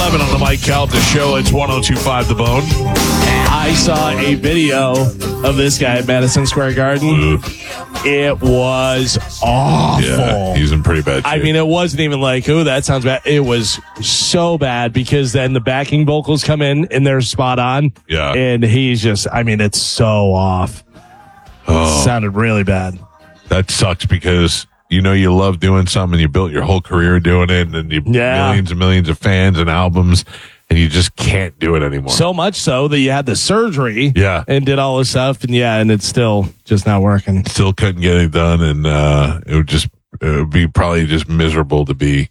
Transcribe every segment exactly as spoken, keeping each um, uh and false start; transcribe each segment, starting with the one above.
eleven on the Mike Calta Show. It's one oh two point five The Bone. I saw a video of this guy at Madison Square Garden. It was awful. Yeah, he's in pretty bad shape. I mean, it wasn't even like, oh, that sounds bad. It was so bad because then the backing vocals come in and they're spot on. Yeah. And he's just, I mean, it's so off. Oh, It sounded really bad. that sucks because you know you love doing something. You built your whole career doing it, and you Yeah. millions and millions of fans and albums, and you just can't do it anymore. So much so that you had the surgery. Yeah. And did all this stuff. And yeah, and it's still just not working. Still couldn't get it done, and uh, it would just it would be probably just miserable to be,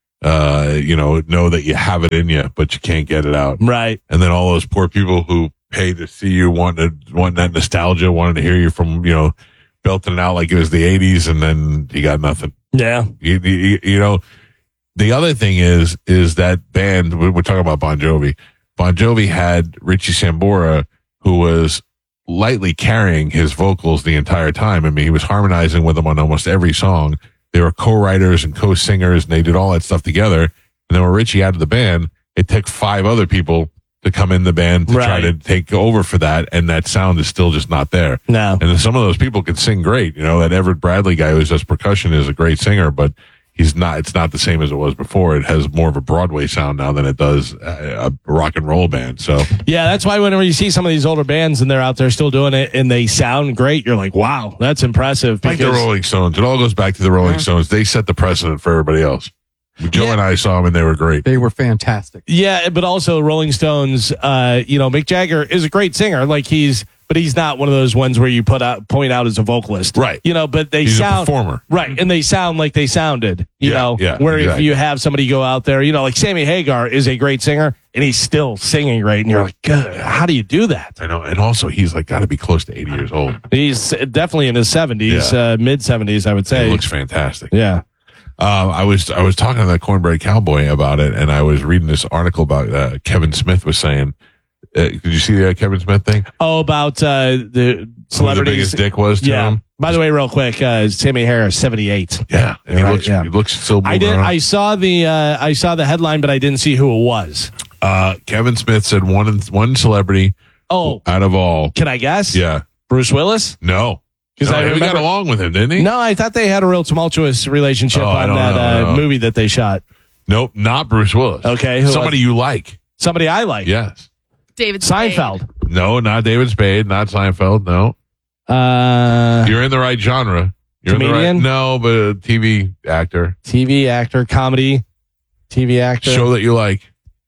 uh, you know, know that you have it in you, but you can't get it out. Right. And then all those poor people who paid to see you, wanted want that nostalgia, wanted to hear you from, you know, belting it out like it was the eighties, and then you got nothing. Yeah. You, you, you know, the other thing is, is that band, we're talking about Bon Jovi. Bon Jovi had Richie Sambora, who was lightly carrying his vocals the entire time. I mean, he was harmonizing with them on almost every song. They were co-writers and co-singers, and they did all that stuff together. And then when Richie added the band, it took five other people to come in the band to Right. try to take over for that, and that sound is still just not there. No. And then some of those people can sing great. You know, that Everett Bradley guy who's just percussion is a great singer, but he's not, it's not the same as it was before. It has more of a Broadway sound now than it does a, a rock and roll band. So, Yeah, that's why whenever you see some of these older bands and they're out there still doing it and they sound great, you're like, wow, that's impressive. like the because- Rolling Stones, it all goes back to the Rolling Yeah. Stones. They set the precedent for everybody else. Joe Yeah. and I saw them and they were great. They were fantastic. Yeah, but also Rolling Stones, uh, you know, Mick Jagger is a great singer. Like he's, but he's not one of those ones where you put out, point out as a vocalist. Right. You know, but they He's a sound. performer. Right. And they sound like they sounded, you Yeah, know, yeah, where exactly. if you have somebody go out there, you know, like Sammy Hagar is a great singer and he's still singing great. And you're like, God, how do you do that? I know. And also, he's like got to be close to eighty years old. He's definitely in his seventies, Yeah. uh, mid seventies, I would say. He looks fantastic. yeah. Um, I was I was talking to that Cornbread Cowboy about it, and I was reading this article about uh, Kevin Smith was saying. Uh, did you see the Kevin Smith thing? Oh, about uh, the Who the celebrities. biggest dick was to Yeah. him? By the way, real quick, uh, Sammy Harris, seventy-eight. Yeah, and he Right, looks yeah. he looks still. I moving did. around. I saw the. Uh, I saw the headline, but I didn't see who it was. Uh, Kevin Smith said one one celebrity Oh, out of all. can I guess? Yeah, Bruce Willis. no, 'Cause no, I he got remember- along with him, didn't he? No, I thought they had a real tumultuous relationship Oh, I on don't that know, I uh, don't know. movie that they shot. Nope, not Bruce Willis. Okay, who somebody was- you like. Somebody I like. Yes. David Spade. Seinfeld. No, not David Spade, not Seinfeld. No, Uh, you're in the right genre. You're in the Comedian? right. No, but a T V actor. T V actor, comedy, T V actor, Show that you like.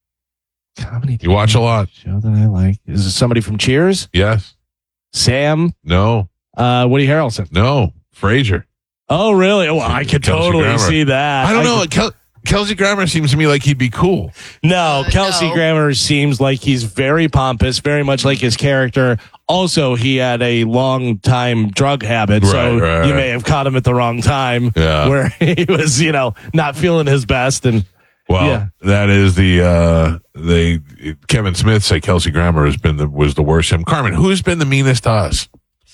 comedy. You watch a lot. Show that I like. Is it somebody from Cheers? Yes. Sam. No. Uh, Woody Harrelson. No. Frasier. Oh, really? Well, I could Kelsey totally Grammer. see that. I don't know. could- Kel- Kelsey Grammer seems to me like he'd be cool. No, Uh, Kelsey no. Grammer seems like he's very pompous, very much like his character. Also, he had a long time drug habit, so Right, right, you right. may have caught him at the wrong time Yeah. where he was, you know, not feeling his best. And Well, Yeah. that is the uh they Kevin Smith say Kelsey Grammer has been the was the worst. Him Carmen, who's been the meanest to us?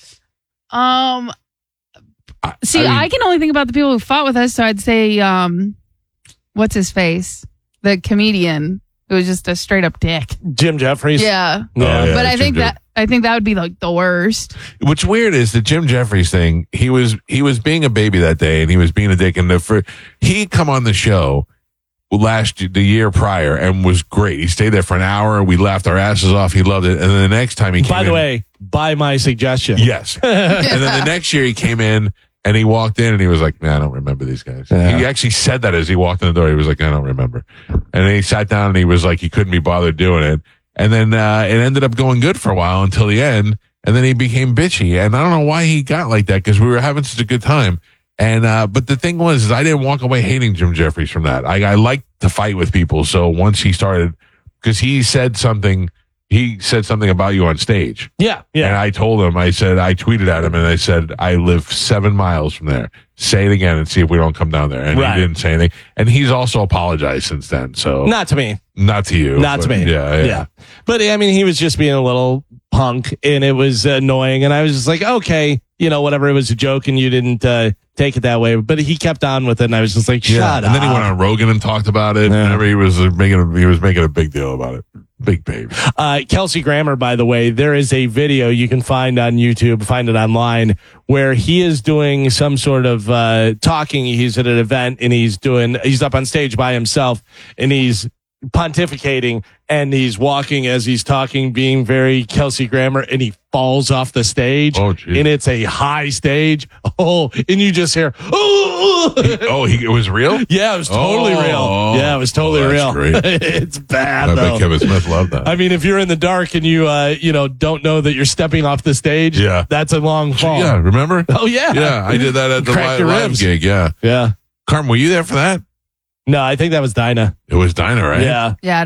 Um, I, see, I I, mean, can only think about the people who fought with us, so I'd say, um, what's his face? The comedian who was just a straight up dick. Jim Jeffries. Yeah. Oh, yeah, but I Jim think Jeff- that I think that would be like the worst. What's weird is the Jim Jeffries thing. He was he was being a baby that day, and he was being a dick. And the for he come on the show last the year prior and was great. He stayed there for an hour. We laughed our asses off. He loved it. And then the next time he came By the in- way, by my suggestion. yes. And then the next year he came in and he walked in and he was like, "Man, I don't remember these guys." Yeah. He actually said that as he walked in the door. He was like, "I don't remember." And then he sat down and he was like, he couldn't be bothered doing it. And then uh, it ended up going good for a while until the end. And then he became bitchy. And I don't know why he got like that because we were having such a good time. And uh, but the thing was, is I didn't walk away hating Jim Jeffries from that. I, I like to fight with people. So once he started, because he said something, he said something about you on stage. Yeah. And Yeah. I told him, I said, I tweeted at him and I said, I live seven miles from there. Say it again and see if we don't come down there. And Right. he didn't say anything. And he's also apologized since then. So Not to me. not to you. Not to but me. Yeah, yeah. Yeah. But I mean, he was just being a little punk, and it was annoying. And I was just like, okay, you know, whatever. It was a joke, and you didn't uh, take it that way. But he kept on with it, and I was just like, shut yeah. up. And then he went on Rogan and talked about it. Yeah. Whenever he was uh, making, a, he was making a big deal about it. Big baby. Uh, Kelsey Grammer, by the way, there is a video you can find on YouTube, find it online, where he is doing some sort of uh, talking. He's at an event, and he's doing. He's up on stage by himself, and he's pontificating, and he's walking as he's talking, being very Kelsey Grammer, and he falls off the stage. Oh, geez. And it's a high stage. Oh, and you just hear, oh, Oh, he, it was real? yeah, it was totally Oh. real. Yeah, it was totally Oh, real. that's great. It's bad, I though. bet Kevin Smith loved that. I mean, if you're in the dark and you, uh, you know, don't know that you're stepping off the stage, Yeah. that's a long fall. Yeah, remember? Oh, yeah. Yeah, I did that at the Crack live, your live ribs. gig. Yeah. Yeah. Carmen, were you there for that? No, I think that was Dinah. It was Dinah, right? Yeah. Yeah.